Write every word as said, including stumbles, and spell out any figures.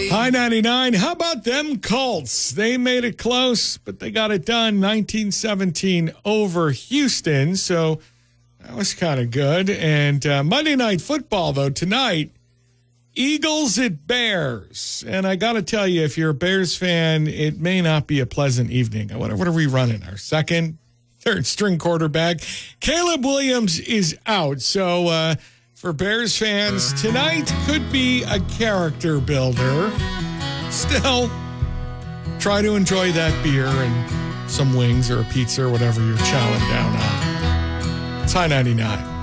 High ninety-nine. How about them Colts? They made it close, but they got it done. nineteen seventeen over Houston. So that was kind of good. And uh, Monday Night Football, though, tonight, Eagles at Bears. And I got to tell you, if you're a Bears fan, it may not be a pleasant evening. What, what are we running? Our second, third string quarterback? Caleb Williams is out. So uh, for Bears fans, tonight could be a character builder. Still, try to enjoy that beer and some wings or a pizza or whatever you're chowing down on. It's High ninety-nine.